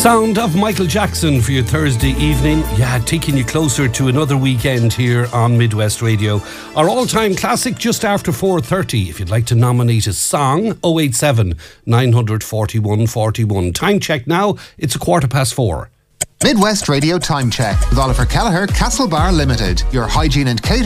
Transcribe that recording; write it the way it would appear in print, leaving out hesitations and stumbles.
Sound of Michael Jackson for your Thursday evening. Yeah, taking you closer to another weekend here on Midwest Radio. Our all-time classic just after 4:30. If you'd like to nominate a song, 087 941 41. Time check now, it's 4:15. Midwest Radio Time Check with Oliver Kelleher, Castlebar Limited. Your hygiene and catering